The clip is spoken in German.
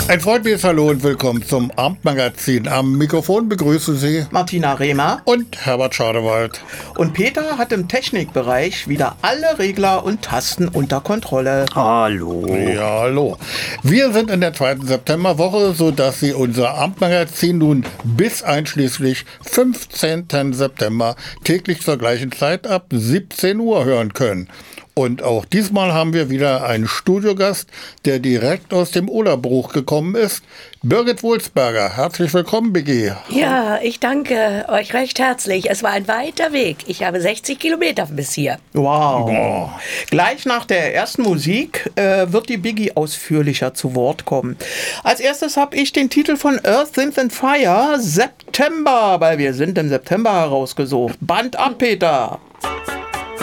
Ein freundliches Hallo und willkommen zum Abendmagazin. Am Mikrofon begrüßen Sie Martina Rehmer und Herbert Schadewald. Und Peter hat im Technikbereich wieder alle Regler und Tasten unter Kontrolle. Hallo. Ja, hallo. Wir sind in der 2. Septemberwoche, sodass Sie unser Abendmagazin nun bis einschließlich 15. September täglich zur gleichen Zeit ab 17 Uhr hören können. Und auch diesmal haben wir wieder einen Studiogast, der direkt aus dem Oderbruch gekommen ist. Birgit Wulsberger, herzlich willkommen, BG. Ja, ich danke euch recht herzlich. Es war ein weiter Weg. Ich habe 60 Kilometer bis hier. Wow. Oh. Gleich nach der ersten Musik wird die Biggie ausführlicher zu Wort kommen. Als erstes habe ich den Titel von Earth, Wind and Fire, September, weil wir sind im September herausgesucht. Band ab, Peter.